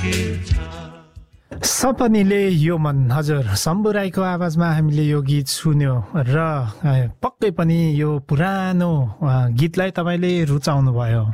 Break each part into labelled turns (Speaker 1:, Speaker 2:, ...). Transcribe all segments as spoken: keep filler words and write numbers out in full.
Speaker 1: सपनीले यो मन हजुर शम्भु राईको आवाजमा हामीले यो गीत सुन्यो र पक्कै पनि यो पुरानो गीतलाई तपाईले रुचाउनु भयो।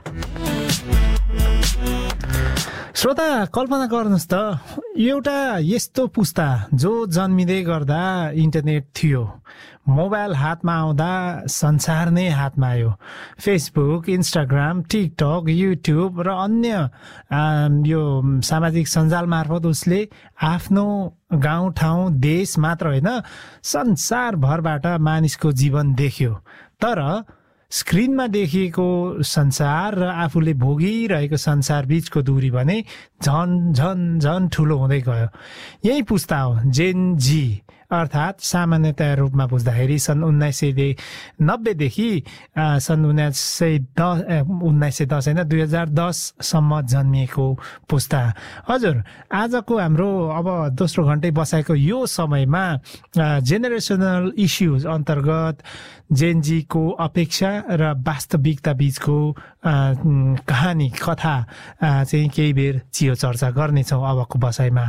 Speaker 1: श्रोता कल्पना गर्नुहोस् त एउटा यस्तो पुस्ता जो जन्मिँदै गर्दा इन्टरनेट थियो, मोबाइल हातमा आउँदा संसार नै हातमा आयो। फेसबुक, इन्स्टाग्राम, टिकटक, युट्युब र अन्य यो सामाजिक सञ्जाल मार्फत उसले आफ्नो गाउँ ठाउँ देश मात्र होइन संसारभरबाट मानिसको जीवन देख्यो। तर स्क्रिनमा देखिएको संसार र आफूले भोगिरहेको संसार बीचको दूरी भने झन झन झन ठुलो हुँदै गयो। यही पुस्ता हो जेन जी, अर्थात् सामान्यतया रूपमा बुझ्दाखेरि सन् उन्नाइस सय नब्बेदेखि सन् उन्नाइस सय दस उन्नाइस सय दस होइन दुई हजार दससम्म जन्मिएको पुस्ता। हजुर आजको हाम्रो अब दोस्रो घन्टे बसाएको यो समयमा जेनेरेसनल इस्युज अन्तर्गत जेनजीको अपेक्षा र वास्तविकता बीचको कहानी कथा चाहिँ केही बेर चियो चर्चा गर्नेछौँ अबको बसाइमा।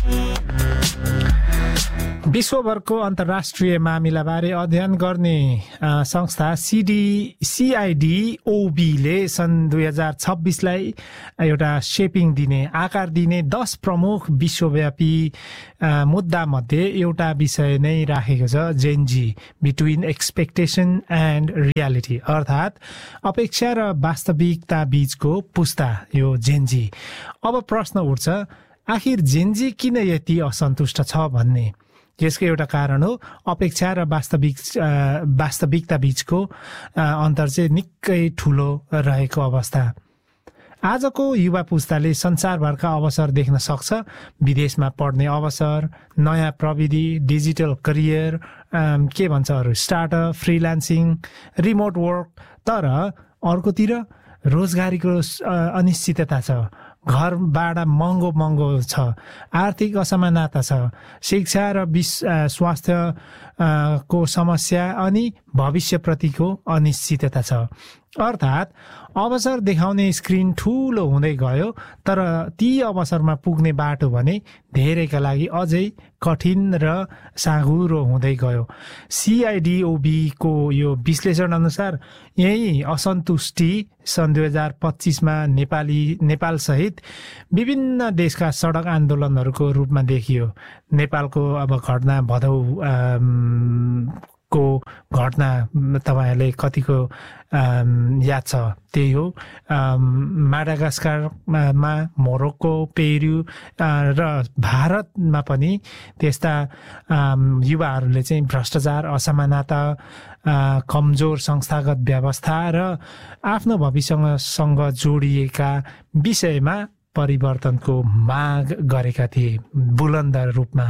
Speaker 1: विश्वभरको अन्तर्राष्ट्रिय मामिलाबारे अध्ययन गर्ने संस्था सिडी सिआइडिओबीले सन् दुई हजार छब्बिसलाई एउटा सेपिङ दिने आकार दिने दस प्रमुख विश्वव्यापी मुद्दामध्ये एउटा विषय नै राखेको छ, Gen Z between expectation and reality, अर्थात् अपेक्षा र वास्तविकता बीचको पुस्ता यो जेनजी। अब प्रश्न उठ्छ, आखिर जेनजी किन यति असन्तुष्ट छ भन्ने। यसको एउटा कारण हो अपेक्षा र वास्तविक वास्तविकता बीचको अन्तर चाहिँ निकै ठुलो रहेको अवस्था। आजको युवा पुस्ताले संसारभरका अवसर देख्न सक्छ, विदेशमा पढ्ने अवसर, नयाँ प्रविधि, डिजिटल करियर, के भन्छ अरू स्टार्टअप, फ्रिलान्सिङ, रिमोट वर्क। तर अर्कोतिर रोजगारीको अनिश्चितता छ, घरबाट महँगो महँगो छ, आर्थिक असमानता छ, शिक्षा र स्वास्थ्य को समस्या अनि भविष्यप्रतिको अनिश्चितता छ। अर्थात् अवसर देखाउने स्क्रिन ठुलो हुँदै गयो, तर ती अवसरमा पुग्ने बाटो भने धेरैका लागि अझै कठिन र साँघुरो हुँदै गयो। सिआइडिओबी को यो विश्लेषण अनुसार यही असन्तुष्टि सन् दुई हजार पच्चिसमा नेपाली नेपाल सहित विभिन्न देशका सडक आन्दोलनहरूको रूपमा देखियो। नेपालको अब घटना भदौ को घटना तपाईहरुले कतिको याद छ त्यही हो। माडागास्करमा, मोरोक्को, पेरु र भारतमा पनि त्यस्ता युवाहरूले चाहिँ भ्रष्टाचार, असमानता, कमजोर संस्थागत व्यवस्था र आफ्नो भविष्यसँग जोडिएका विषयमा परिवर्तनको माग गरेका थिए बुलन्द रूपमा।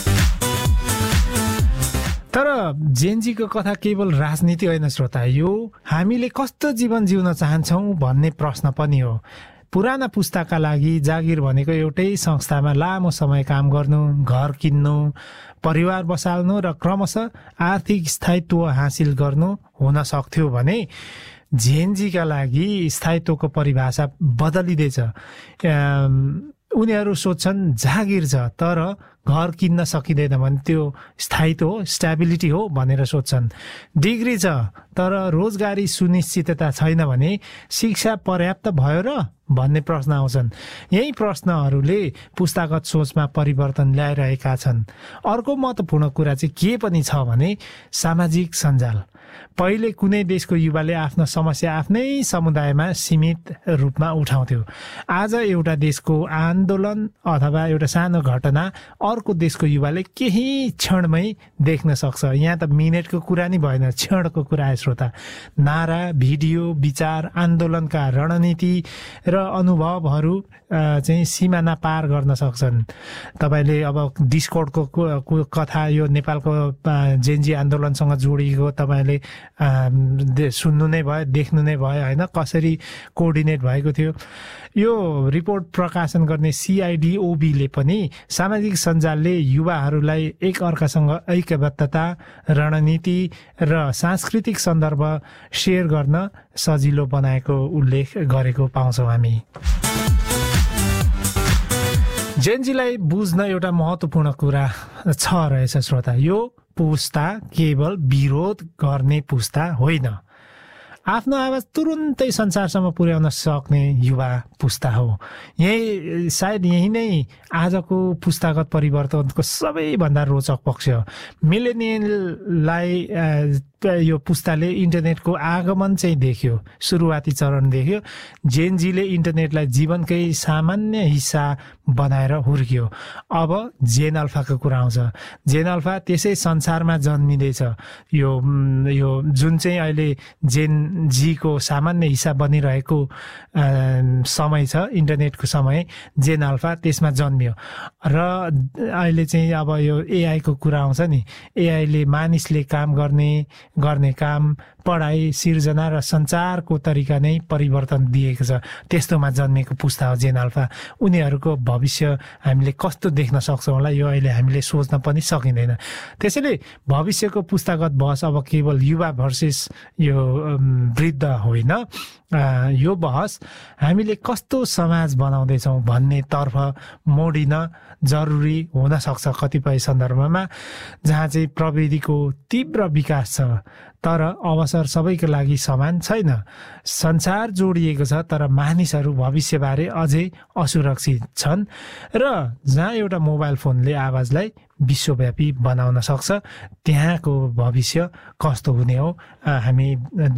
Speaker 1: तर जेनजीको कथा केवल राजनीति होइन श्रोता, यो हामीले कस्तो जीवन जिउन चाहन्छौँ भन्ने प्रश्न पनि हो। पुराना पुस्ताका लागि जागिर भनेको एउटै संस्थामा लामो समय काम गर्नु, घर किन्नु, परिवार बसाल्नु र क्रमशः आर्थिक स्थायित्व हासिल गर्नु हुन सक्थ्यो भने जेनजीका लागि स्थायित्वको परिभाषा बदलिँदैछ। उनीहरू सोच्छन् जागिर छ तर घर किन्न सकिँदैन भने त्यो स्थायित्व हो, स्टेबिलिटी हो भनेर सोच्छन्। डिग्री छ तर रोजगारी सुनिश्चितता छैन भने शिक्षा पर्याप्त भयो र भन्ने प्रश्न आउँछन्। यही प्रश्नहरूले पुस्तागत सोचमा परिवर्तन ल्याइरहेका छन्। अर्को महत्त्वपूर्ण कुरा चाहिँ के पनि छ भने सामाजिक सञ्जाल। पहिले कुनै देशको युवाले आफ्नो समस्या आफ्नै समुदायमा सीमित रूपमा उठाउँथ्यो। आज एउटा देशको आन्दोलन अथवा एउटा सानो घटना अर्को देशको युवाले केही क्षणमै देख्न सक्छ। यहाँ त मिनेटको कुरा नै भएन, क्षणको कुरा आयो श्रोता। नारा, भिडियो, विचार, आन्दोलनका रणनीति र अनुभवहरू चाहिँ सिमाना पार गर्न सक्छन्। तपाईले अब डिस्कर्डको कथा यो नेपालको जेनजी आन्दोलनसँग जोडिएको तपाईले सुन्नु नै भयो, देख्नु नै भयो होइन, कसरी कोअर्डिनेट भएको थियो। यो रिपोर्ट प्रकाशन गर्ने सिआइडिओबीले पनि सामाजिक सञ्जालले युवाहरूलाई एक अर्कासँग ऐक्यबद्धता, रणनीति र सांस्कृतिक सन्दर्भ शेयर गर्न सजिलो बनाएको उल्लेख गरेको पाउँछौँ हामी। जेनजीलाई बुझ्न एउटा महत्त्वपूर्ण कुरा छ रहेछ श्रोता, यो पुस्ता केवल विरोध गर्ने पुस्ता होइन, आफ्नो आवाज तुरुन्तै संसारसम्म पुर्याउन सक्ने युवा पुस्ता हो। यही सायद यही नै आजको पुस्तागत परिवर्तनको सबैभन्दा रोचक पक्ष हो। मिलेनियललाई यो पुस्ताले इन्टरनेटको आगमन चाहिँ देख्यो, सुरुवाती चरण देख्यो। जेनजीले इन्टरनेटलाई जीवनकै सामान्य हिस्सा बनाएर हुर्कियो। अब जेन अल्फाको कुरा आउँछ। जेन अल्फा त्यसै संसारमा जन्मिँदैछ। यो यो जुन चाहिँ अहिले जेन जीको सामान्य हिस्सा बनिरहेको समय छ, इन्टरनेटको समय, जेन अल्फा त्यसमा जन्मियो। र अहिले चाहिँ अब यो एआईको कुरा आउँछ नि, एआईले मानिसले काम गर्ने गर्ने काम, पढाइ, सिर्जना र सञ्चारको तरिका नै परिवर्तन दिएको छ। त्यस्तोमा जन्मेको पुस्ता हो जेन अल्फा। उनीहरूको भविष्य हामीले कस्तो देख्न सक्छौँ होला, यो अहिले हामीले सोच्न पनि सकिँदैन। त्यसैले भविष्यको पुस्तागत बहस अब केवल युवा भर्सेस यो वृद्ध होइन, यो बहस हामीले कस्तो समाज बनाउँदैछौँ भन्नेतर्फ मोडिन जरुरी हुन सक्छ कतिपय सन्दर्भमा, जहाँ चाहिँ प्रविधिको तीव्र विकास छ तर अवसर सबैको लागि समान छैन। संसार जोडिएको छ तर मानिसहरू भविष्यबारे अझै असुरक्षित छन्, र जहाँ एउटा मोबाइल फोनले आवाजलाई विश्वव्यापी बनाउन सक्छ त्यहाँको भविष्य कस्तो हुने हो हामी